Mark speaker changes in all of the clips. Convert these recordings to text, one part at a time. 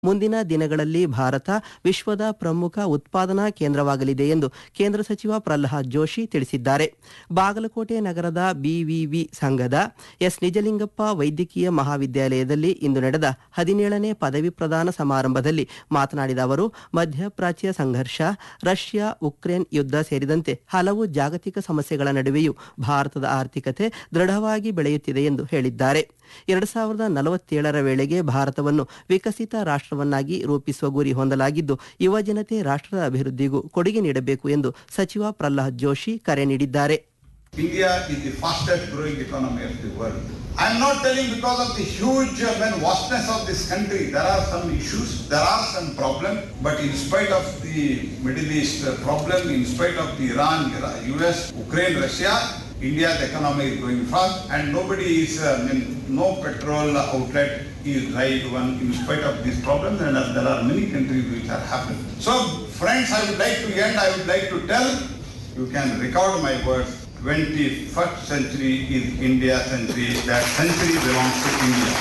Speaker 1: ಮುಂದಿನ ದಿನಗಳಲ್ಲಿ ಭಾರತ ವಿಶ್ವದ ಪ್ರಮುಖ ಉತ್ಪಾದನಾ ಕೇಂದ್ರವಾಗಲಿದೆ ಎಂದು ಕೇಂದ್ರ ಸಚಿವ ಪ್ರಹ್ಲಾದ್ ಜೋಶಿ ತಿಳಿಸಿದ್ದಾರೆ. ಬಾಗಲಕೋಟೆ ನಗರದ ಬಿವಿವಿ ಸಂಘದ ಎಸ್ ನಿಜಲಿಂಗಪ್ಪ ವೈದ್ಯಕೀಯ ಮಹಾವಿದ್ಯಾಲಯದಲ್ಲಿ ಇಂದು ನಡೆದ 17ನೇ ಪದವಿ ಪ್ರದಾನ ಸಮಾರಂಭದಲ್ಲಿ ಮಾತನಾಡಿದ ಅವರು, ಮಧ್ಯಪ್ರಾಚ್ಯ ಸಂಘರ್ಷ, ರಷ್ಯಾ ಉಕ್ರೇನ್ ಯುದ್ಧ ಸೇರಿದಂತೆ ಹಲವು ಜಾಗತಿಕ ಸಮಸ್ಯೆಗಳ ನಡುವೆಯೂ ಭಾರತದ ಆರ್ಥಿಕತೆ ದೃಢವಾಗಿ ಬೆಳೆಯುತ್ತಿದೆ ಎಂದು ಹೇಳಿದ್ದಾರೆ. 2047ರ ವೇಳೆಗೆ ಭಾರತವನ್ನು ವಿಕಸಿತ ರಾಷ್ಟ್ರವನ್ನಾಗಿ ರೂಪಿಸುವ ಗುರಿ ಹೊಂದಲಾಗಿದ್ದು, ಯುವಜನತೆ ರಾಷ್ಟ್ರದ ಅಭಿವೃದ್ಧಿಗೂ ಕೊಡುಗೆ ನೀಡಬೇಕು ಎಂದು ಸಚಿವ ಪ್ರಹ್ಲಾದ್ ಜೋಶಿ ಕರೆ ನೀಡಿದ್ದಾರೆ.
Speaker 2: India is the fastest growing economy of the world. I am not telling because of the huge vastness of this country. There are some issues, there are some problems, but in spite of the Middle East problem, in spite of the Iran, US, Ukraine, Russia, India's economy is going fast, and nobody is, no petrol outlet is right one in spite of these problems, and there are many countries which are happening. So, friends, I would like to end, I would like to tell, you can record my words, 21st century is India century, that century belongs to India.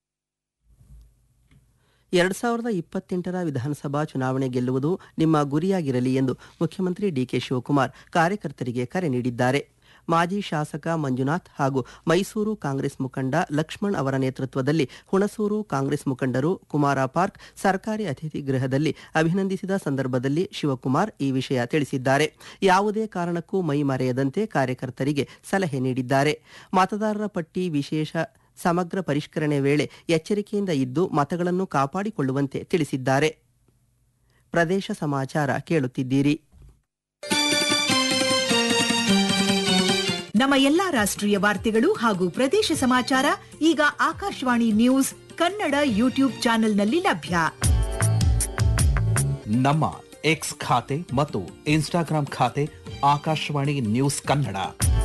Speaker 1: 2028ರ ವಿಧಾನಸಭಾ ಚುನಾವಣೆ ಗೆಲ್ಲುವುದು ನಿಮ್ಮ ಗುರಿಯಾಗಿರಲಿ ಎಂದು ಮುಖ್ಯಮಂತ್ರಿ DK Shivakumar ಕಾರ್ಯಕರ್ತರಿಗೆ ಕರೆ ನೀಡಿದ್ದಾರೆ. ಮಾಜಿ ಶಾಸಕ ಮಂಜುನಾಥ್ ಹಾಗೂ ಮೈಸೂರು ಕಾಂಗ್ರೆಸ್ ಮುಖಂಡ ಲಕ್ಷ್ಮಣ್ ಅವರ ನೇತೃತ್ವದಲ್ಲಿ ಹುಣಸೂರು ಕಾಂಗ್ರೆಸ್ ಮುಖಂಡರು ಕುಮಾರ ಪಾರ್ಕ್ ಸರ್ಕಾರಿ ಅತಿಥಿ ಗೃಹದಲ್ಲಿ ಅಭಿನಂದಿಸಿದ ಸಂದರ್ಭದಲ್ಲಿ ಶಿವಕುಮಾರ್ ಈ ವಿಷಯ ತಿಳಿಸಿದ್ದಾರೆ. ಯಾವುದೇ ಕಾರಣಕ್ಕೂ ಮೈ ಮರೆಯದಂತೆ ಕಾರ್ಯಕರ್ತರಿಗೆ ಸಲಹೆ ನೀಡಿದ್ದಾರೆ. ಮತದಾರರ ಪಟ್ಟಿ ವಿಶೇಷ ಸಮಗ್ರ ಪರಿಷ್ಕರಣೆ ವೇಳೆ ಎಚ್ಚರಿಕೆಯಿಂದ ಇದ್ದು ಮತಗಳನ್ನು ಕಾಪಾಡಿಕೊಳ್ಳುವಂತೆ ತಿಳಿಸಿದ್ದಾರೆ. ಪ್ರದೇಶ ಸಮಾಚಾರ ಕೇಳುತ್ತಿದ್ದೀರಿ.
Speaker 3: ನಮ್ಮ ಎಲ್ಲಾ ರಾಷ್ಟ್ರೀಯ ವಾರ್ತೆಗಳು ಹಾಗೂ ಪ್ರದೇಶ ಸಮಾಚಾರ ಈಗ ಆಕಾಶವಾಣಿ ನ್ಯೂಸ್ ಕನ್ನಡ ಯೂಟ್ಯೂಬ್ ಚಾನೆಲ್ನಲ್ಲಿ ಲಭ್ಯ.
Speaker 4: ನಮ್ಮ ಎಕ್ಸ್ ಖಾತೆ ಮತ್ತು ಇನ್ಸ್ಟಾಗ್ರಾಂ ಖಾತೆ ಆಕಾಶವಾಣಿ ನ್ಯೂಸ್ ಕನ್ನಡ.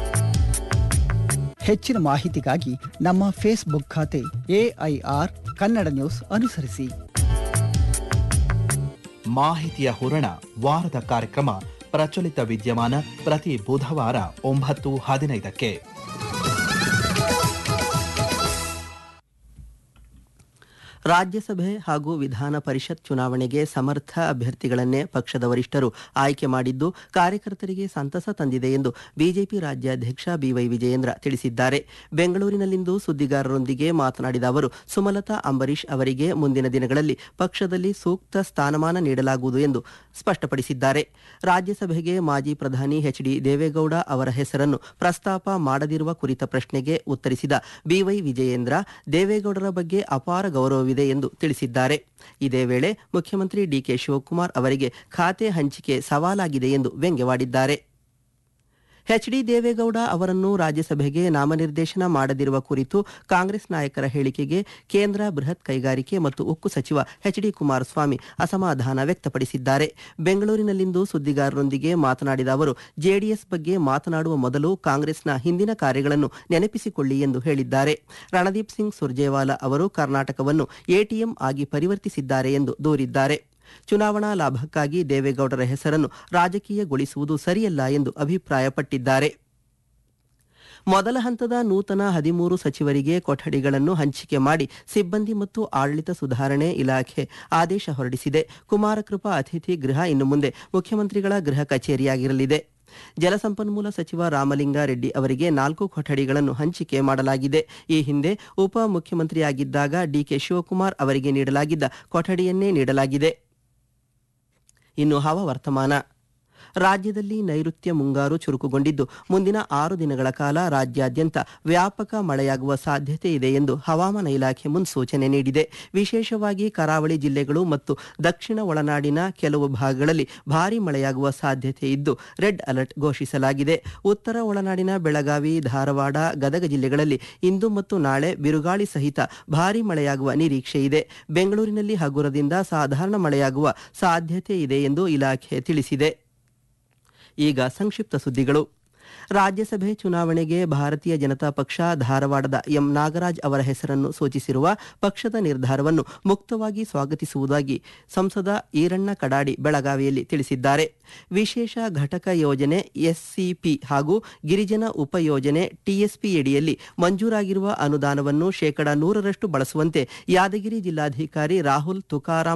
Speaker 5: ಹೆಚ್ಚಿನ ಮಾಹಿತಿಗಾಗಿ ನಮ್ಮ ಫೇಸ್ಬುಕ್ ಖಾತೆ AIR ಕನ್ನಡ ನ್ಯೂಸ್ ಅನುಸರಿಸಿ.
Speaker 4: ಮಾಹಿತಿಯ ಹೂರಣ ವಾರದ ಕಾರ್ಯಕ್ರಮ ಪ್ರಚಲಿತ ವಿದ್ಯಮಾನ ಪ್ರತಿ ಬುಧವಾರ 9:15ಕ್ಕೆ.
Speaker 1: ರಾಜ್ಯಸಭೆ ಹಾಗೂ ವಿಧಾನ ಪರಿಷತ್ ಚುನಾವಣೆಗೆ ಸಮರ್ಥ ಅಭ್ಯರ್ಥಿಗಳನ್ನೇ ಪಕ್ಷದ ವರಿಷ್ಠರು ಆಯ್ಕೆ ಮಾಡಿದ್ದು ಕಾರ್ಯಕರ್ತರಿಗೆ ಸಂತಸ ತಂದಿದೆ ಎಂದು ಬಿಜೆಪಿ ರಾಜ್ಯಾಧ್ಯಕ್ಷ ಬಿವೈ ವಿಜಯೇಂದ್ರ ತಿಳಿಸಿದ್ದಾರೆ. ಬೆಂಗಳೂರಿನಲ್ಲಿಂದು ಸುದ್ದಿಗಾರರೊಂದಿಗೆ ಮಾತನಾಡಿದ ಅವರು, ಸುಮಲತಾ ಅಂಬರೀಶ್ ಅವರಿಗೆ ಮುಂದಿನ ದಿನಗಳಲ್ಲಿ ಪಕ್ಷದಲ್ಲಿ ಸೂಕ್ತ ಸ್ಥಾನಮಾನ ನೀಡಲಾಗುವುದು ಎಂದು ಸ್ಪಷ್ಟಪಡಿಸಿದ್ದಾರೆ. ರಾಜ್ಯಸಭೆಗೆ ಮಾಜಿ ಪ್ರಧಾನಿ ಎಚ್.ಡಿ. ದೇವೇಗೌಡ ಅವರ ಹೆಸರನ್ನು ಪ್ರಸ್ತಾಪ ಮಾಡದಿರುವ ಕುರಿತ ಪ್ರಶ್ನೆಗೆ ಉತ್ತರಿಸಿದ ಬಿವೈ ವಿಜಯೇಂದ್ರ, ದೇವೇಗೌಡರ ಬಗ್ಗೆ ಅಪಾರ ಗೌರವವಿದೆ ಎಂದು ತಿಳಿಸಿದ್ದಾರೆ. ಇದೇ ವೇಳೆ ಮುಖ್ಯಮಂತ್ರಿ ಡಿಕೆ ಶಿವಕುಮಾರ್ ಅವರಿಗೆ ಖಾತೆ ಹಂಚಿಕೆ ಸವಾಲಾಗಿದೆ ಎಂದು ವ್ಯಂಗ್ಯವಾಡಿದ್ದಾರೆ. ಎಚ್.ಡಿ. ದೇವೇಗೌಡ ಅವರನ್ನು ರಾಜ್ಯಸಭೆಗೆ ನಾಮನಿರ್ದೇಶನ ಮಾಡದಿರುವ ಕುರಿತು ಕಾಂಗ್ರೆಸ್ ನಾಯಕರ ಹೇಳಿಕೆಗೆ ಕೇಂದ್ರ ಬೃಹತ್ ಕೈಗಾರಿಕೆ ಮತ್ತು ಉಕ್ಕು ಸಚಿವ ಎಚ್.ಡಿ. ಕುಮಾರಸ್ವಾಮಿ ಅಸಮಾಧಾನ ವ್ಯಕ್ತಪಡಿಸಿದ್ದಾರೆ. ಬೆಂಗಳೂರಿನಲ್ಲಿಂದು ಸುದ್ದಿಗಾರರೊಂದಿಗೆ ಮಾತನಾಡಿದ ಅವರು, ಜೆಡಿಎಸ್ ಬಗ್ಗೆ ಮಾತನಾಡುವ ಮೊದಲು ಕಾಂಗ್ರೆಸ್ನ ಹಿಂದಿನ ಕಾರ್ಯಗಳನ್ನು ನೆನಪಿಸಿಕೊಳ್ಳಿ ಎಂದು ಹೇಳಿದ್ದಾರೆ. ರಣದೀಪ್ ಸಿಂಗ್ ಸುರ್ಜೇವಾಲಾ ಅವರು ಕರ್ನಾಟಕವನ್ನು ಎಟಿಎಂ ಆಗಿ ಪರಿವರ್ತಿಸಿದ್ದಾರೆ ಎಂದು ದೂರಿದ್ದಾರೆ. ಚುನಾವಣಾ ಲಾಭಕ್ಕಾಗಿ ದೇವೇಗೌಡರ ಹೆಸರನ್ನು ರಾಜಕೀಯಗೊಳಿಸುವುದು ಸರಿಯಲ್ಲ ಎಂದು ಅಭಿಪ್ರಾಯಪಟ್ಟಿದ್ದಾರೆ. ಮೊದಲ ಹಂತದ ನೂತನ 13 ಸಚಿವರಿಗೆ ಕೊಠಡಿಗಳನ್ನು ಹಂಚಿಕೆ ಮಾಡಿ ಸಿಬ್ಬಂದಿ ಮತ್ತು ಆಡಳಿತ ಸುಧಾರಣೆ ಇಲಾಖೆ ಆದೇಶ ಹೊರಡಿಸಿದೆ. ಕುಮಾರಕೃಪಾ ಅತಿಥಿ ಗೃಹ ಇನ್ನು ಮುಂದೆ ಮುಖ್ಯಮಂತ್ರಿಗಳ ಗೃಹ ಕಚೇರಿಯಾಗಿರಲಿದೆ. ಜಲಸಂಪನ್ಮೂಲ ಸಚಿವ ರಾಮಲಿಂಗಾರೆಡ್ಡಿ ಅವರಿಗೆ 4 ಕೊಠಡಿಗಳನ್ನು ಹಂಚಿಕೆ ಮಾಡಲಾಗಿದೆ. ಈ ಹಿಂದೆ ಉಪ ಮುಖ್ಯಮಂತ್ರಿಯಾಗಿದ್ದಾಗ ಡಿಕೆ ಶಿವಕುಮಾರ್ ಅವರಿಗೆ ನೀಡಲಾಗಿದ್ದ ಕೊಠಡಿಯನ್ನೇ ನೀಡಲಾಗಿದೆ. ಇನ್ನು ಹವಾವರ್ತಮಾನ. ರಾಜ್ಯದಲ್ಲಿ ನೈಋತ್ಯ ಮುಂಗಾರು ಚುರುಕುಗೊಂಡಿದ್ದು ಮುಂದಿನ 6 ದಿನಗಳ ಕಾಲ ರಾಜ್ಯಾದ್ಯಂತ ವ್ಯಾಪಕ ಮಳೆಯಾಗುವ ಸಾಧ್ಯತೆ ಇದೆ ಎಂದು ಹವಾಮಾನ ಇಲಾಖೆ ಮುನ್ಸೂಚನೆ ನೀಡಿದೆ. ವಿಶೇಷವಾಗಿ ಕರಾವಳಿ ಜಿಲ್ಲೆಗಳು ಮತ್ತು ದಕ್ಷಿಣ ಒಳನಾಡಿನ ಕೆಲವು ಭಾಗಗಳಲ್ಲಿ ಭಾರೀ ಮಳೆಯಾಗುವ ಸಾಧ್ಯತೆ ಇದ್ದು ರೆಡ್ ಅಲರ್ಟ್ ಘೋಷಿಸಲಾಗಿದೆ. ಉತ್ತರ ಒಳನಾಡಿನ ಬೆಳಗಾವಿ, ಧಾರವಾಡ, ಗದಗ ಜಿಲ್ಲೆಗಳಲ್ಲಿ ಇಂದು ಮತ್ತು ನಾಳೆ ಬಿರುಗಾಳಿ ಸಹಿತ ಭಾರೀ ಮಳೆಯಾಗುವ ನಿರೀಕ್ಷೆ ಇದೆ. ಬೆಂಗಳೂರಿನಲ್ಲಿ ಹಗುರದಿಂದ ಸಾಧಾರಣ ಮಳೆಯಾಗುವ ಸಾಧ್ಯತೆ ಇದೆ ಎಂದು ಇಲಾಖೆ ತಿಳಿಸಿದೆ. ಈಗ ಸಂಕ್ಷಿಪ್ತ ಸುದ್ದಿಗಳು. ರಾಜ್ಯಸಭೆ ಚುನಾವಣೆಗೆ ಭಾರತೀಯ ಜನತಾ ಪಕ್ಷ ಧಾರವಾಡದ ಎಂ ನಾಗರಾಜ್ ಅವರ ಹೆಸರನ್ನು ಸೂಚಿಸಿರುವ ಪಕ್ಷದ ನಿರ್ಧಾರವನ್ನು ಮುಕ್ತವಾಗಿ ಸ್ವಾಗತಿಸುವುದಾಗಿ ಸಂಸದ ಈರಣ್ಣ ಕಡಾಡಿ ಬೆಳಗಾವಿಯಲ್ಲಿ ತಿಳಿಸಿದ್ದಾರೆ. ವಿಶೇಷ ಘಟಕ ಯೋಜನೆ ಎಸ್ಸಿಪಿ ಹಾಗೂ ಗಿರಿಜನ ಉಪಯೋಜನೆ ಟಿಎಸ್ಪಿಯಡಿಯಲ್ಲಿ ಮಂಜೂರಾಗಿರುವ ಅನುದಾನವನ್ನು 100% ಬಳಸುವಂತೆ ಯಾದಗಿರಿ ಜಿಲ್ಲಾಧಿಕಾರಿ ರಾಹುಲ್ ತುಕಾರಾಂ